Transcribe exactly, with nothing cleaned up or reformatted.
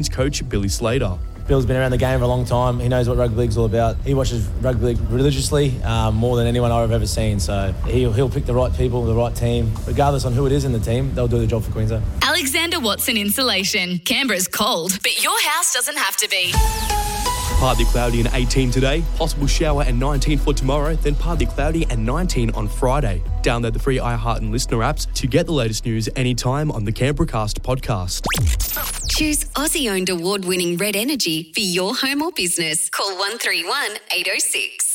coach Billy Slater. Bill's been around the game for a long time. He knows what rugby league's all about. He watches rugby league religiously, um, more than anyone I've ever seen. So he'll, he'll pick the right people, the right team. Regardless on who it is in the team, they'll do the job for Queensland. Alexander Watson Insulation. Canberra's cold, but your house doesn't have to be. Partly cloudy and eighteen today, possible shower and nineteen for tomorrow, then partly cloudy and nineteen on Friday. Download the free iHeart and Listener apps to get the latest news anytime on the Canberracast podcast. Choose Aussie-owned award-winning Red Energy for your home or business. Call one three one, eight oh six.